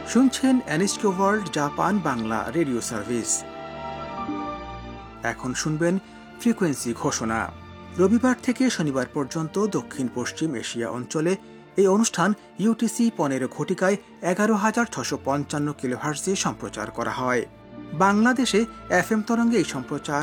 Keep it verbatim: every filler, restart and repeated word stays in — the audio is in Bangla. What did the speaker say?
শুনছেন NSK world Japan Bangla radio service. এখন শুনবেন ফ্রিকোয়েন্সি ঘোষণা। রবিবার থেকে শনিবার পর্যন্ত দক্ষিণ পশ্চিম এশিয়া অঞ্চলে এই অনুষ্ঠান ইউটিসি পনেরো ঘটিকায় এগারো হাজার ছশো পঞ্চান্ন কিলোহার্টজে সম্প্রচার করা হয়। বাংলাদেশে এফএম তরঙ্গে এই সম্প্রচার